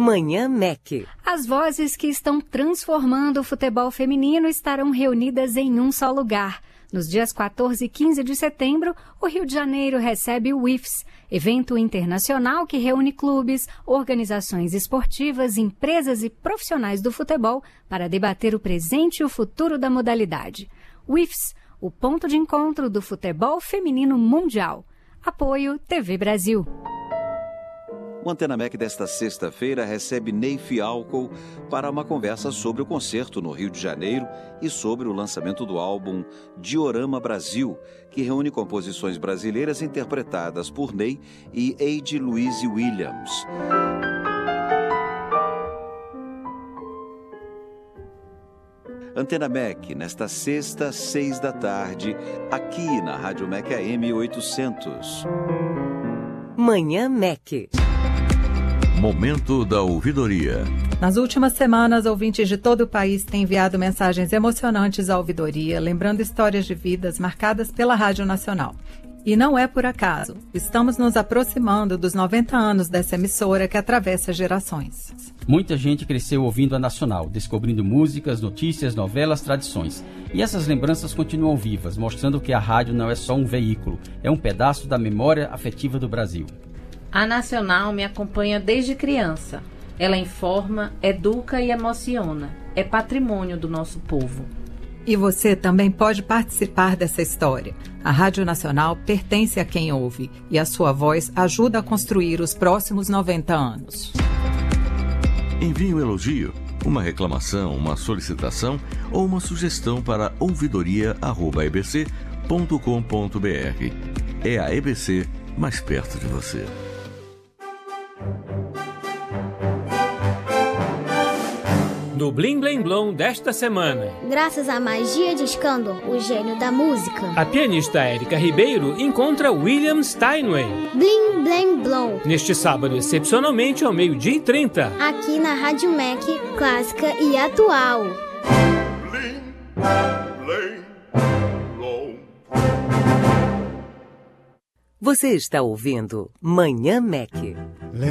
Manhã MEC. As vozes que estão transformando o futebol feminino estarão reunidas em um só lugar. Nos dias 14 e 15 de setembro, o Rio de Janeiro recebe o IFES, evento internacional que reúne clubes, organizações esportivas, empresas e profissionais do futebol para debater o presente e o futuro da modalidade. O IFES, o ponto de encontro do futebol feminino mundial. Apoio TV Brasil. O Antena MEC desta sexta-feira recebe Ney Fialco para uma conversa sobre o concerto no Rio de Janeiro e sobre o lançamento do álbum Diorama Brasil, que reúne composições brasileiras interpretadas por Ney e Eide Louise Williams. Antena MEC, nesta sexta, 6 da tarde, aqui na Rádio MEC AM 800. Manhã MEC. Momento da ouvidoria. Nas últimas semanas, ouvintes de todo o país têm enviado mensagens emocionantes à ouvidoria, lembrando histórias de vidas marcadas pela Rádio Nacional. E não é por acaso. Estamos nos aproximando dos 90 anos dessa emissora que atravessa gerações. Muita gente cresceu ouvindo a Nacional, descobrindo músicas, notícias, novelas, tradições. E essas lembranças continuam vivas, mostrando que a rádio não é só um veículo, é um pedaço da memória afetiva do Brasil. A Nacional me acompanha desde criança. Ela informa, educa e emociona. É patrimônio do nosso povo. E você também pode participar dessa história. A Rádio Nacional pertence a quem ouve e a sua voz ajuda a construir os próximos 90 anos. Envie um elogio, uma reclamação, uma solicitação ou uma sugestão para ouvidoria@ebc.com.br. É a EBC mais perto de você. No Blim Blim Blom desta semana. Graças à magia de Scandor, o gênio da música, A pianista Érica Ribeiro encontra William Steinway. Blim Blim Blom. Neste sábado, excepcionalmente ao 12h30. Aqui na Rádio MEC, clássica e atual. Blim Blim Blom. Você está ouvindo Manhã MEC.